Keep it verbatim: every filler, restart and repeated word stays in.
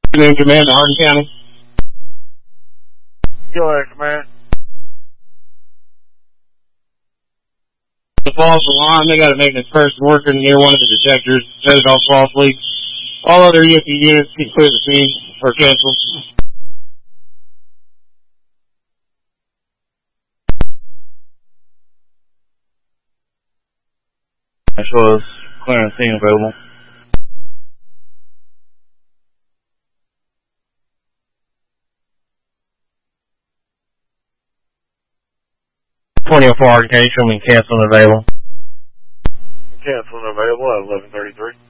In command to Hardin County. Go ahead, command. The false alarm, they got a maintenance person working near one of the detectors, set it off falsely. All other E F U units can clear the scene or cancel. As well as clearing scene available. twenty oh four Hardin County, show me canceling available. Canceling available at eleven thirty-three.